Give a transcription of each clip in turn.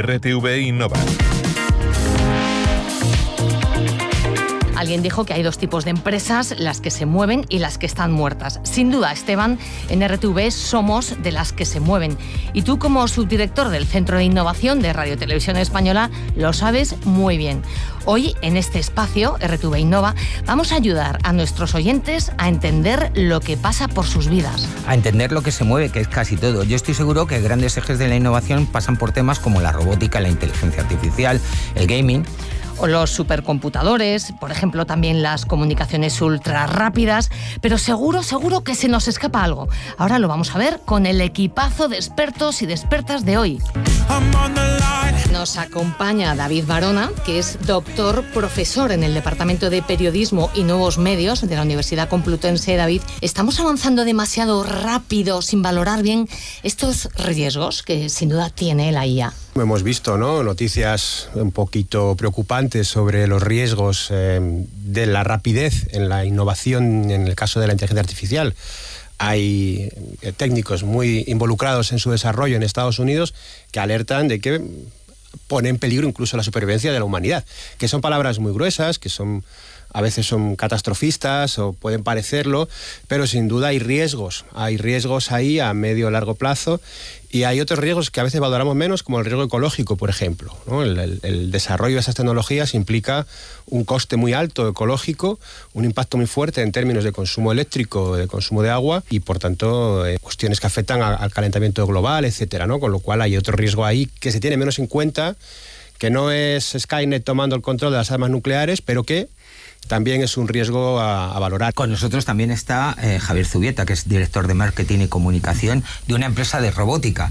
RTV Innova. Alguien dijo que hay dos tipos de empresas, las que se mueven y las que están muertas. Sin duda, Esteban, en RTV somos de las que se mueven. Y tú, como subdirector del Centro de Innovación de Radio Televisión Española, lo sabes muy bien. Hoy, en este espacio, RTV Innova, vamos a ayudar a nuestros oyentes a entender lo que pasa por sus vidas. A entender lo que se mueve, que es casi todo. Yo estoy seguro que grandes ejes de la innovación pasan por temas como la robótica, la inteligencia artificial, el gaming, o los supercomputadores, por ejemplo, también las comunicaciones ultra rápidas, pero seguro que se nos escapa algo. Ahora lo vamos a ver con el equipazo de expertos y de expertas de hoy. Nos acompaña David Barona, que es doctor, profesor en el Departamento de Periodismo y Nuevos Medios de la Universidad Complutense. David, ¿estamos avanzando demasiado rápido sin valorar bien estos riesgos que sin duda tiene la IA? Hemos visto, ¿no?, noticias un poquito preocupantes sobre los riesgos de la rapidez en la innovación en el caso de la inteligencia artificial. Hay técnicos muy involucrados en su desarrollo en Estados Unidos que alertan de que pone en peligro incluso la supervivencia de la humanidad, que son palabras muy gruesas, que a veces son catastrofistas o pueden parecerlo, pero sin duda hay riesgos ahí a medio o largo plazo, y hay otros riesgos que a veces valoramos menos, como el riesgo ecológico, por ejemplo, ¿no? El desarrollo de esas tecnologías implica un coste muy alto ecológico, un impacto muy fuerte en términos de consumo eléctrico, de consumo de agua y, por tanto, cuestiones que afectan al calentamiento global, etcétera, ¿no? Con lo cual hay otro riesgo ahí que se tiene menos en cuenta, que no es Skynet tomando el control de las armas nucleares, pero que también es un riesgo a valorar. Con nosotros también está Javier Zubieta, que es director de marketing y comunicación de una empresa de robótica,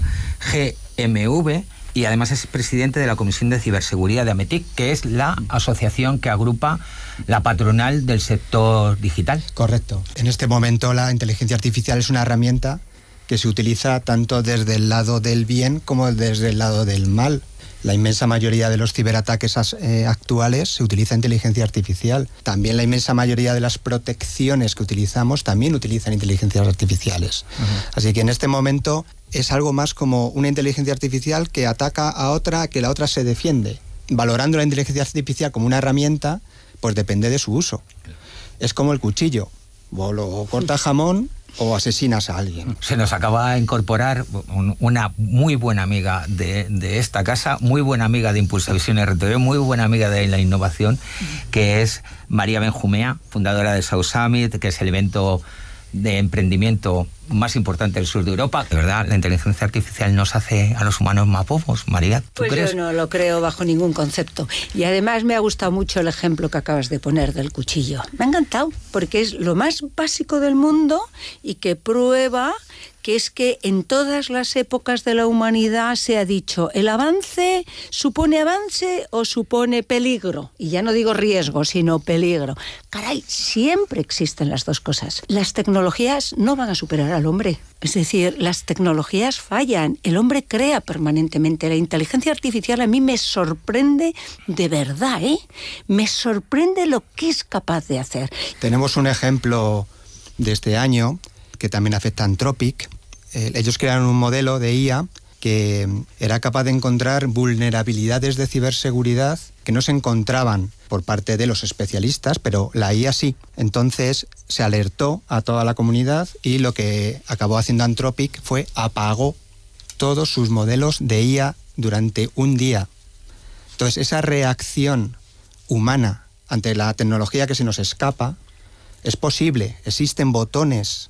GMV, y además es presidente de la Comisión de Ciberseguridad de AMETIC, que es la asociación que agrupa la patronal del sector digital. Correcto. En este momento la inteligencia artificial es una herramienta que se utiliza tanto desde el lado del bien como desde el lado del mal. La inmensa mayoría de los ciberataques actuales se utiliza inteligencia artificial. También la inmensa mayoría de las protecciones que utilizamos también utilizan inteligencias artificiales. Así que en este momento es algo más como una inteligencia artificial que ataca a otra, que la otra se defiende. Valorando la inteligencia artificial como una herramienta, pues depende de su uso. Es como el cuchillo. O lo cortas jamón o asesinas a alguien. Se nos acaba de incorporar una muy buena amiga de esta casa, muy buena amiga de Impulsavisión RTV, muy buena amiga de la innovación, que es María Benjumea, fundadora de South Summit, que es el evento de emprendimiento más importante del sur de Europa. De verdad, la inteligencia artificial nos hace a los humanos más bobos. María, ¿tú crees? Yo no lo creo bajo ningún concepto. Y además me ha gustado mucho el ejemplo que acabas de poner del cuchillo. Me ha encantado, porque es lo más básico del mundo y que prueba que es que en todas las épocas de la humanidad se ha dicho, ¿el avance supone avance o supone peligro? Y ya no digo riesgo, sino peligro. Caray, siempre existen las dos cosas. Las tecnologías no van a superar al hombre. Es decir, las tecnologías fallan. El hombre crea permanentemente. La inteligencia artificial a mí me sorprende de verdad, ¿eh? Me sorprende lo que es capaz de hacer. Tenemos un ejemplo de este año que también afecta a Anthropic. Ellos crearon un modelo de IA que era capaz de encontrar vulnerabilidades de ciberseguridad que no se encontraban por parte de los especialistas, pero la IA sí. Entonces se alertó a toda la comunidad y lo que acabó haciendo Anthropic fue apagó todos sus modelos de IA durante un día. Entonces esa reacción humana ante la tecnología que se nos escapa es posible. Existen botones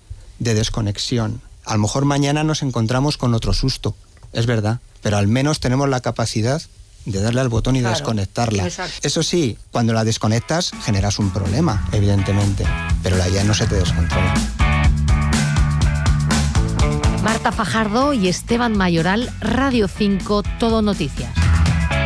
de desconexión. A lo mejor mañana nos encontramos con otro susto, es verdad, pero al menos tenemos la capacidad de darle al botón y desconectarla. Exacto. Eso sí, cuando la desconectas generas un problema, evidentemente, pero la IA no se te descontrola. Marta Fajardo y Esteban Mayoral, Radio 5, Todo Noticias.